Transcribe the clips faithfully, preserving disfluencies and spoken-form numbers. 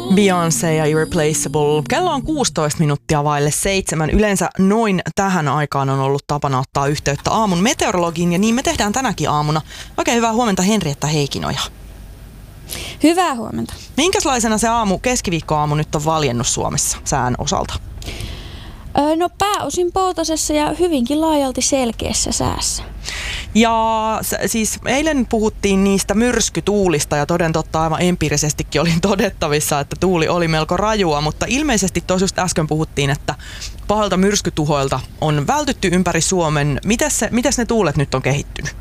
Beyoncé ja Irreplaceable. Kello on kuusitoista minuuttia vaille seitsemän. Yleensä noin tähän aikaan on ollut tapana ottaa yhteyttä aamun meteorologiin, ja niin me tehdään tänäkin aamuna. Oikein hyvää huomenta, Henrietta Heikinoja. Hyvää huomenta. Minkälaisena se aamu, keskiviikkoaamu nyt on valjennut Suomessa sään osalta? Öö, no pääosin poutasessa ja hyvinkin laajalti selkeässä säässä. Ja siis eilen puhuttiin niistä myrskytuulista ja toden totta aivan empiirisestikin oli todettavissa, että tuuli oli melko rajua, mutta ilmeisesti tuossa just äsken puhuttiin, että pahalta myrskytuhoilta on vältytty ympäri Suomen. Mites, se, mites ne tuulet nyt on kehittynyt?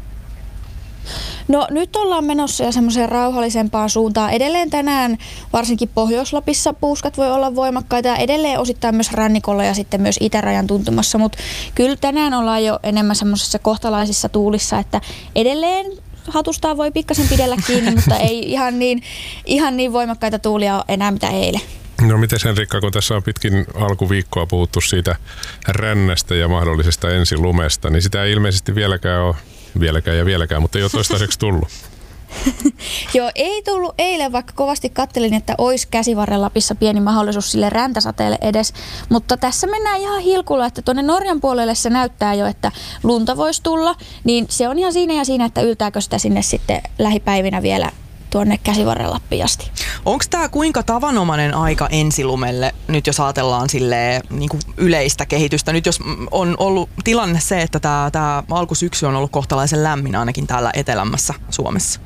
No nyt ollaan menossa jo semmoiseen rauhallisempaan suuntaan. Edelleen tänään varsinkin Pohjois-Lapissa puuskat voi olla voimakkaita ja edelleen osittain myös rannikolla ja sitten myös itärajan tuntumassa, mutta kyllä tänään ollaan jo enemmän semmoisessa kohtalaisissa tuulissa, että edelleen hatustaan voi pikkasen pidellä kiinni, mutta ei ihan niin, ihan niin voimakkaita tuulia enää mitä eilen. No miten Henrikka, kun tässä on pitkin alkuviikkoa puhuttu siitä rännästä ja mahdollisesta ensilumesta, niin sitä ei ilmeisesti vieläkään ole, vieläkään ja vieläkään, mutta ei ole toistaiseksi tullut. Joo, ei tullut eilen, vaikka kovasti kattelin, että olisi Käsivarren Lapissa pieni mahdollisuus sille räntäsateelle edes. Mutta tässä mennään ihan hilkulla, että tuonne Norjan puolelle se näyttää jo, että lunta voisi tulla. Niin se on ihan siinä ja siinä, että yltääkö sitä sinne sitten lähipäivinä vielä tuonne Käsivarren Lappiin asti. Onko tämä kuinka tavanomainen aika ensilumelle, nyt jos ajatellaan silleen, niin kuin yleistä kehitystä? Nyt jos on ollut tilanne se, että tämä, tämä alkusyksy on ollut kohtalaisen lämmin ainakin täällä etelämmässä Suomessa.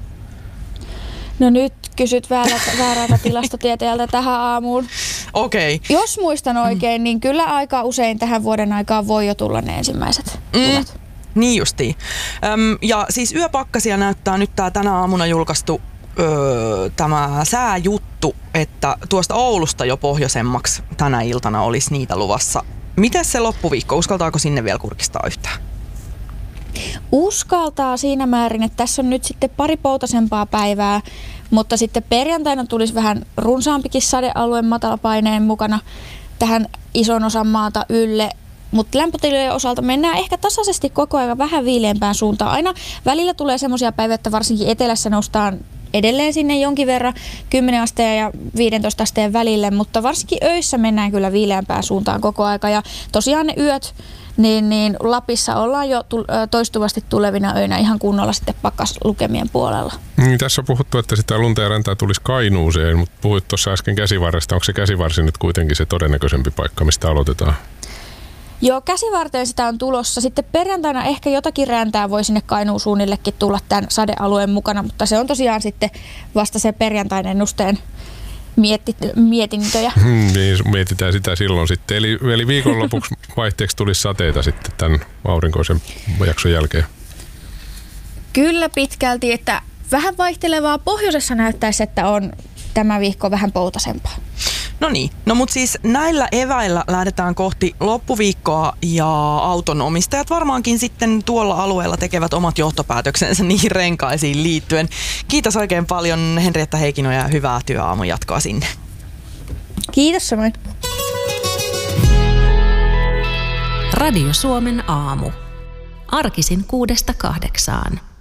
No nyt kysyt väärältä, väärältä tilastotieteeltä tähän aamuun. Okei. Okay. Jos muistan oikein, niin kyllä aika usein tähän vuoden aikaan voi jo tulla ne ensimmäiset lumet. Mm, niin justiin. Öm, ja siis yöpakkasia näyttää nyt tämä tänä aamuna julkaistu öö, tämä sääjuttu, että tuosta Oulusta jo pohjoisemmaksi tänä iltana olisi niitä luvassa. Miten se loppuviikko? Uskaltaako sinne vielä kurkistaa yhtään? Uskaltaa siinä määrin, että tässä on nyt sitten pari poutasempaa päivää, mutta sitten perjantaina tulisi vähän runsaampikin sadealueen matalapaineen mukana tähän ison osan maata ylle. Mutta lämpötilojen osalta mennään ehkä tasaisesti koko ajan vähän viileämpään suuntaan. Aina välillä tulee semmoisia päiviä, että varsinkin etelässä noustaan edelleen sinne jonkin verran kymmenen asteen ja viisitoista asteen välille, mutta varsinkin öissä mennään kyllä viileämpään suuntaan koko aika. Ja tosiaan ne yöt, niin, niin Lapissa ollaan jo toistuvasti tulevina öinä ihan kunnolla sitten pakkaslukemien puolella. Niin, tässä on puhuttu, että sitä lunta ja räntää tulisi Kainuuseen, mutta puhuit tuossa äsken Käsivarresta. Onko se Käsivarsi nyt kuitenkin se todennäköisempi paikka, mistä aloitetaan? Joo, Käsivarteen sitä on tulossa. Sitten perjantaina ehkä jotakin räntää voi sinne Kainuun suunnillekin tulla tämän sadealueen mukana, mutta se on tosiaan sitten vasta se perjantain ennusteen mietti, mietintöjä. Hmm, niin, mietitään sitä silloin sitten. Eli, eli viikonlopuksi vaihteeksi tulisi sateita sitten tämän aurinkoisen jakson jälkeen. Kyllä pitkälti, että vähän vaihtelevaa. Pohjoisessa näyttäisi, että on tämä viikko vähän poutasempaa. No niin, no mutta siis näillä eväillä lähdetään kohti loppuviikkoa ja autonomistajat varmaankin sitten tuolla alueella tekevät omat johtopäätöksensä niihin renkaisiin liittyen. Kiitos oikein paljon Henrietta Heikinoja ja hyvää työaamun jatkoa sinne. Kiitos samoin. Radio Suomen aamu. Arkisin kuudesta kahdeksaan.